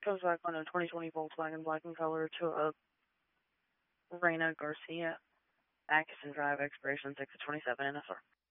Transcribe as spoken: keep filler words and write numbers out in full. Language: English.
Goes back on a twenty twenty Volkswagen Black and Color to a Reina Garcia, Atkinson Drive, expiration six of twenty-seven N S R.